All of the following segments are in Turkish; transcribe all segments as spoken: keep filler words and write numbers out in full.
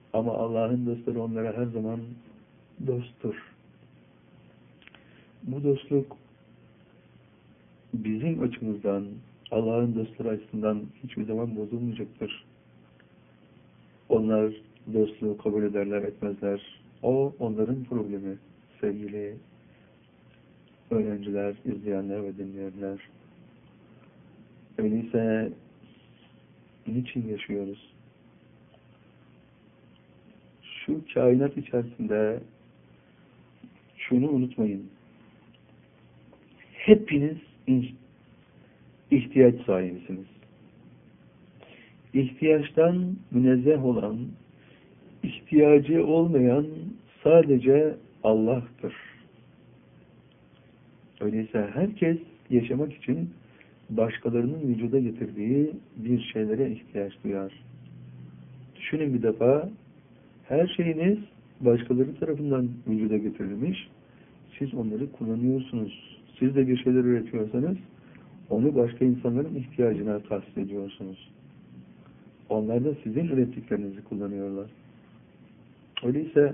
Ama Allah'ın dostları onlara her zaman dosttur. Bu dostluk bizim açımızdan, Allah'ın dostları açısından hiçbir zaman bozulmayacaktır. Onlar dostluğu kabul ederler, etmezler. O onların problemi. Sevgili öğrenciler, izleyenler ve dinleyenler. Öyleyse niçin yaşıyoruz? Şu kainat içerisinde şunu unutmayın. Hepiniz ihtiyaç sahibisiniz. İhtiyaçtan münezzeh olan, ihtiyacı olmayan sadece Allah'tır. Öyleyse herkes yaşamak için başkalarının vücuda getirdiği bir şeylere ihtiyaç duyar. Düşünün bir defa, her şeyiniz başkaları tarafından vücuda getirilmiş, siz onları kullanıyorsunuz. Siz de bir şeyler üretiyorsanız, onu başka insanların ihtiyacına tahsis ediyorsunuz. Onlar da sizin ürettiklerinizi kullanıyorlar. Öyleyse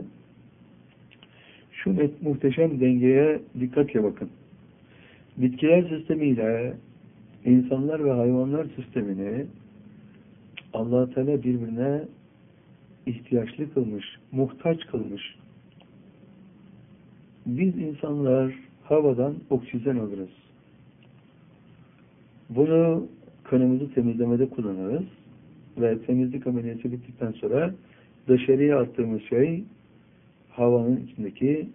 şu muhteşem dengeye dikkatle bakın. Bitkiler sistemiyle insanlar ve hayvanlar sistemini Allah-u Teala birbirine ihtiyaçlı kılmış, muhtaç kılmış. Biz insanlar havadan oksijen alırız. Bunu kanımızı temizlemede kullanırız ve temizlik ameliyatı bittikten sonra dışarıya attığımız şey havanın içindeki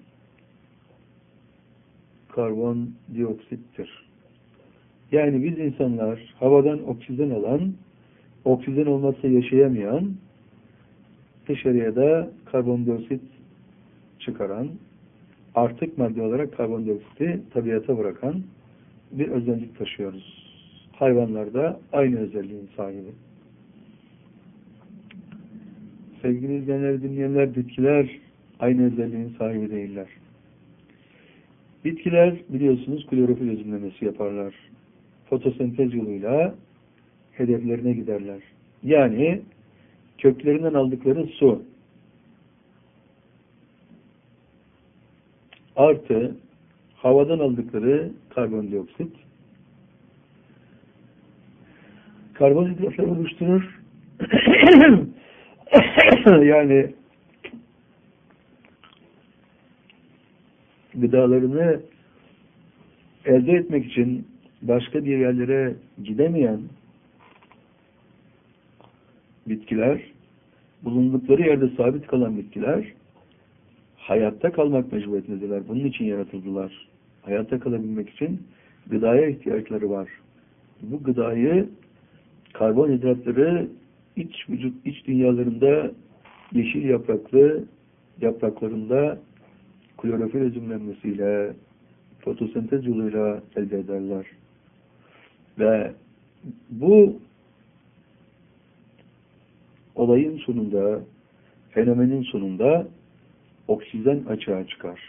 karbondioksittir. Yani biz insanlar havadan oksijen alan, oksijen olmazsa yaşayamayan, dışarıya da karbondioksit çıkaran, artık madde olarak karbondioksiti tabiata bırakan bir özellik taşıyoruz. Hayvanlar da aynı özelliğin sahibi. Sevgili izleyenler, dinleyenler, bitkiler aynı özelliğin sahibi değiller. Bitkiler biliyorsunuz klorofil özümlemesi yaparlar. Fotosentez yoluyla hedeflerine giderler. Yani köklerinden aldıkları su artı havadan aldıkları karbondioksit karbonhidratlar oluşturur. Yani gıdalarını elde etmek için başka bir yerlere gidemeyen bitkiler, bulundukları yerde sabit kalan bitkiler hayatta kalmak mecburiyetindedirler. Bunun için yaratıldılar. Hayatta kalabilmek için gıdaya ihtiyaçları var. Bu gıdayı, karbonhidratları iç vücut, iç dünyalarında yeşil yapraklı yapraklarında klorofil özümlenmesiyle, fotosentez yoluyla elde ederler. Ve bu olayın sonunda, fenomenin sonunda oksijen açığa çıkar.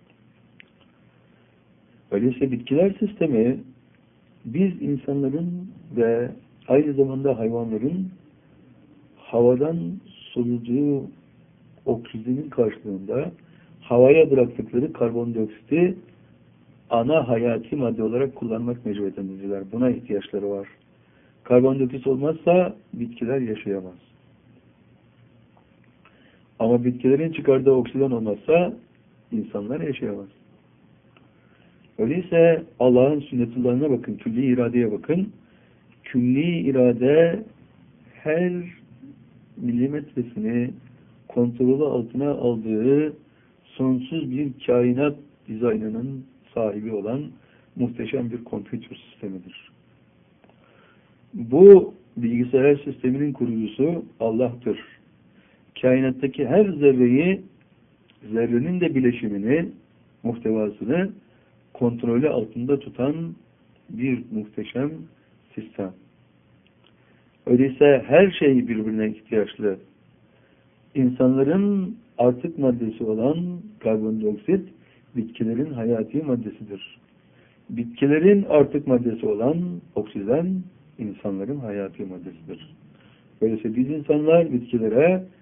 Öyleyse bitkiler sistemi biz insanların ve aynı zamanda hayvanların havadan soluduğu oksijenin karşılığında havaya bıraktıkları karbondioksiti ana hayati madde olarak kullanmak mecburiyetindedirler. Buna ihtiyaçları var. Karbondioksit olmazsa bitkiler yaşayamaz. Ama bitkilerin çıkardığı oksijen olmazsa insanlar yaşayamaz. Öyleyse Allah'ın sünnetullahına bakın, külli iradeye bakın. Külli irade her milimetresini kontrolü altına aldığı sonsuz bir kainat dizaynının sahibi olan muhteşem bir kompütür sistemidir. Bu bilgisayar sisteminin kurucusu Allah'tır. Kainattaki her zerreyi, zerrenin de bileşimini, muhtevasını kontrolü altında tutan bir muhteşem sistem. Öyleyse her şey birbirine ihtiyaçlı. İnsanların artık maddesi olan karbondioksit, bitkilerin hayati maddesidir. Bitkilerin artık maddesi olan oksijen, insanların hayati maddesidir. Öyleyse biz insanlar bitkilere